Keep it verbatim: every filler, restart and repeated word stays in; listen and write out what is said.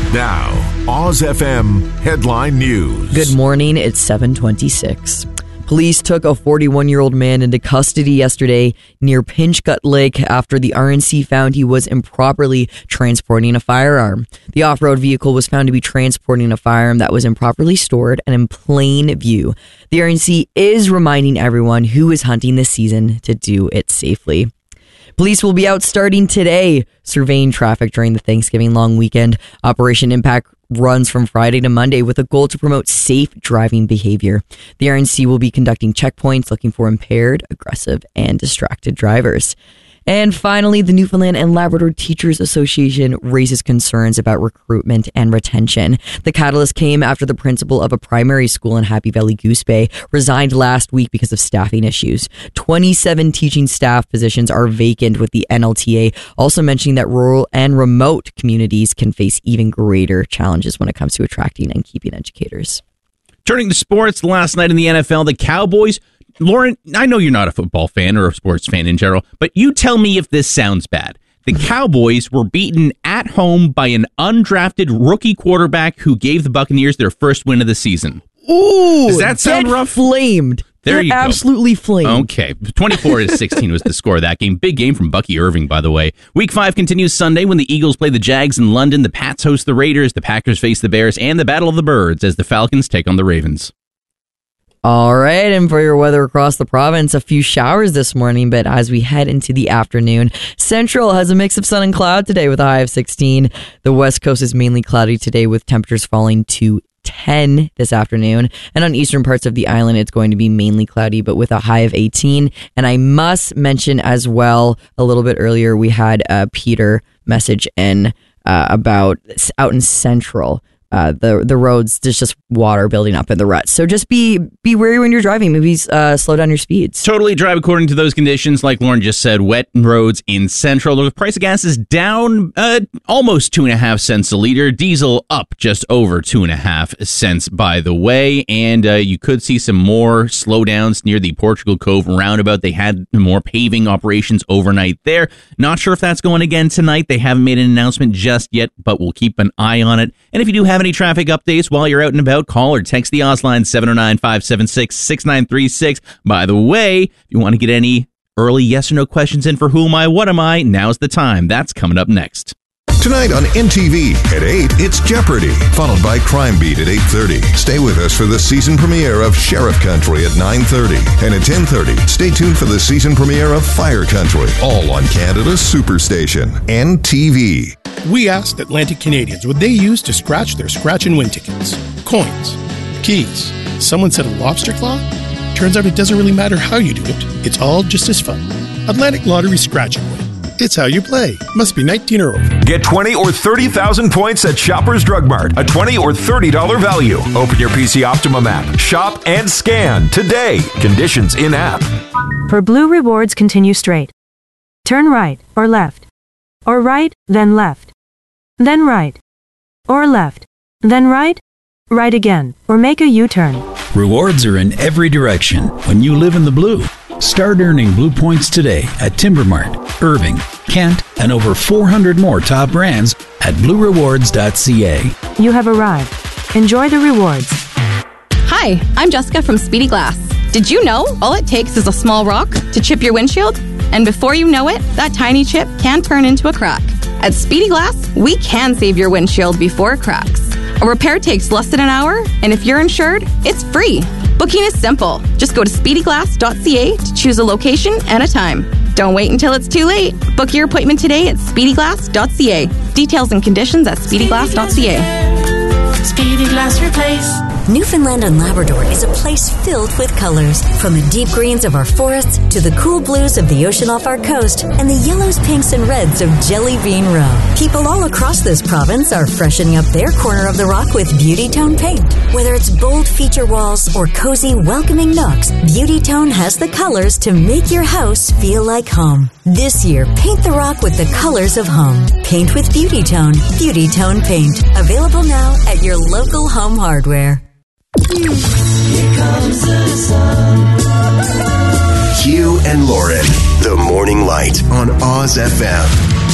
Now, Oz F M Headline News. Good morning, it's seven twenty-six. Police took a forty-one-year-old man into custody yesterday near Pinchgut Lake after the R N C found he was improperly transporting a firearm. The off-road vehicle was found to be transporting a firearm that was improperly stored and in plain view. The R N C is reminding everyone who is hunting this season to do it safely. Police will be out starting today, surveying traffic during the Thanksgiving long weekend. Operation Impact runs from Friday to Monday with a goal to promote safe driving behavior. The R N C will be conducting checkpoints looking for impaired, aggressive, and distracted drivers. And finally, the Newfoundland and Labrador Teachers Association raises concerns about recruitment and retention. The catalyst came after the principal of a primary school in Happy Valley Goose Bay resigned last week because of staffing issues. twenty-seven teaching staff positions are vacant, with the N L T A also mentioning that rural and remote communities can face even greater challenges when it comes to attracting and keeping educators. Turning to sports, last night in the N F L, the Cowboys... Lauren, I know you're not a football fan or a sports fan in general, but you tell me if this sounds bad. The Cowboys were beaten at home by an undrafted rookie quarterback who gave the Buccaneers their first win of the season. Ooh, does that sound get rough? Flamed. There They're you go. Absolutely flamed. Okay, twenty-four to sixteen was the score of that game. Big game from Bucky Irving, by the way. Week five continues Sunday when the Eagles play the Jags in London. The Pats host the Raiders. The Packers face the Bears, and the Battle of the Birds as the Falcons take on the Ravens. All right, and for your weather across the province, a few showers this morning, but as we head into the afternoon, Central has a mix of sun and cloud today with a high of sixteen. The West Coast is mainly cloudy today with temperatures falling to ten this afternoon. And on eastern parts of the island, it's going to be mainly cloudy, but with a high of eighteen. And I must mention as well, a little bit earlier, we had uh, Peter message in uh, about out in Central. Uh, the the roads, there's just water building up in the ruts. So just be be wary when you're driving. Maybe uh, slow down your speeds. Totally drive according to those conditions. Like Lauren just said, wet roads in Central. The price of gas is down uh, almost two and a half cents a liter. Diesel up just over two and a half cents, by the way. And uh, you could see some more slowdowns near the Portugal Cove roundabout. They had more paving operations overnight there. Not sure if that's going again tonight. They haven't made an announcement just yet, but we'll keep an eye on it. And if you do have any traffic updates while you're out and about, call or text the Oz line seven oh nine, five seven six, six nine three six. By the way, if you want to get any early yes or no questions in for Who Am I, What Am I, now's the time. That's coming up next. Tonight on M T V at eight, it's Jeopardy, followed by Crime Beat at eight thirty. Stay with us for the season premiere of Sheriff Country at nine thirty. And at ten thirty, stay tuned for the season premiere of Fire Country, all on Canada's superstation, M T V. We asked Atlantic Canadians what they use to scratch their scratch and win tickets. Coins. Keys. Someone said a lobster claw? Turns out it doesn't really matter how you do it. It's all just as fun. Atlantic Lottery Scratch and Win. It's how you play. Must be nineteen or over. Get twenty or thirty thousand points at Shoppers Drug Mart. A twenty or thirty dollars value. Open your P C Optimum app. Shop and scan today. Conditions in app. For Blue Rewards, continue straight. Turn right or left. Or right, then left. Then right. Or left. Then right. Right again. Or make a U-turn. Rewards are in every direction when you live in the blue. Start earning Blue Points today at Timbermart, Irving, Kent, and over four hundred more top brands at blue rewards dot c a. You have arrived. Enjoy the rewards. Hi, I'm Jessica from Speedy Glass. Did you know all it takes is a small rock to chip your windshield? And before you know it, that tiny chip can turn into a crack. At Speedy Glass, we can save your windshield before it cracks. A repair takes less than an hour, and if you're insured, it's free. Booking is simple. Just go to speedy glass dot c a to choose a location and a time. Don't wait until it's too late. Book your appointment today at speedy glass dot c a. Details and conditions at speedy glass dot c a. Speedy Glass Replace. Newfoundland and Labrador is a place filled with colors. From the deep greens of our forests to the cool blues of the ocean off our coast and the yellows, pinks, and reds of Jelly Bean Row. People all across this province are freshening up their corner of the rock with Beauty Tone paint. Whether it's bold feature walls or cozy, welcoming nooks, Beauty Tone has the colors to make your house feel like home. This year, paint the rock with the colors of home. Paint with Beauty Tone. Beauty Tone Paint. Available now at your local home hardware. Here comes the sun. Hugh and Lauren, The Morning Light on Oz F M.